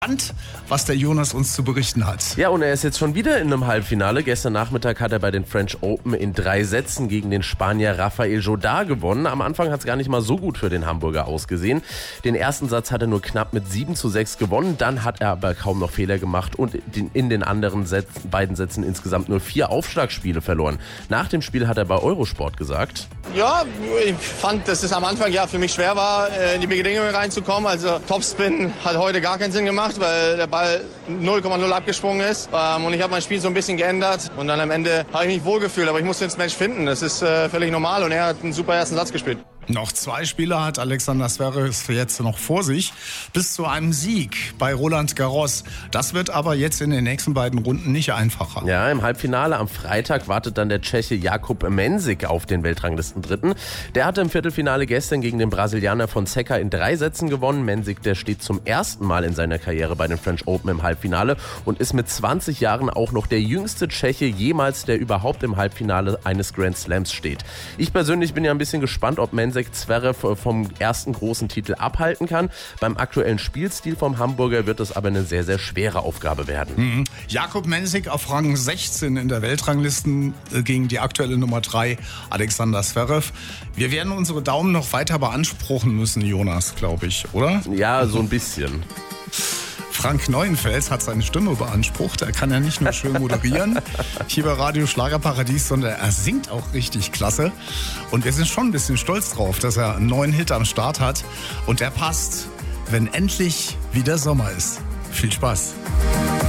Was der Jonas uns zu berichten hat. Ja, und er ist jetzt schon wieder in einem Halbfinale. Gestern Nachmittag hat er bei den French Open in 3 Sätzen gegen den Spanier Rafael Jodar gewonnen. Am Anfang hat es gar nicht mal so gut für den Hamburger ausgesehen. Den ersten Satz hat er nur knapp mit 7:6 gewonnen. Dann hat er aber kaum noch Fehler gemacht und in den anderen beiden Sätzen insgesamt nur 4 Aufschlagspiele verloren. Nach dem Spiel hat er bei Eurosport gesagt: Ja, ich fand, dass es am Anfang für mich schwer war, in die Bedingungen reinzukommen. Also Topspin hat heute gar keinen Sinn gemacht, weil der Ball 0,0 abgesprungen ist. Und ich habe mein Spiel so ein bisschen geändert. Und dann am Ende habe ich mich wohlgefühlt. Aber ich musste das Match finden. Das ist völlig normal. Und er hat einen super ersten Satz gespielt. Noch 2 Spieler hat Alexander Zverev jetzt noch vor sich, bis zu einem Sieg bei Roland Garros. Das wird aber jetzt in den nächsten beiden Runden nicht einfacher. Ja, im Halbfinale am Freitag wartet dann der Tscheche Jakub Mensik auf den Weltranglistendritten. Der hatte im Viertelfinale gestern gegen den Brasilianer Fonseca in 3 Sätzen gewonnen. Mensik, der steht zum ersten Mal in seiner Karriere bei den French Open im Halbfinale und ist mit 20 Jahren auch noch der jüngste Tscheche jemals, der überhaupt im Halbfinale eines Grand Slams steht. Ich persönlich bin ja ein bisschen gespannt, ob Mensik Zverev vom ersten großen Titel abhalten kann. Beim aktuellen Spielstil vom Hamburger wird es aber eine sehr, sehr schwere Aufgabe werden. Jakub Mensik auf Rang 16 in der Weltrangliste gegen die aktuelle Nummer 3, Alexander Zverev. Wir werden unsere Daumen noch weiter beanspruchen müssen, Jonas, glaube ich, oder? Ja, so ein bisschen. Frank Neuenfels hat seine Stimme beansprucht. Er kann ja nicht nur schön moderieren hier bei Radio Schlagerparadies, sondern er singt auch richtig klasse. Und wir sind schon ein bisschen stolz drauf, dass er einen neuen Hit am Start hat. Und der passt, wenn endlich wieder Sommer ist. Viel Spaß.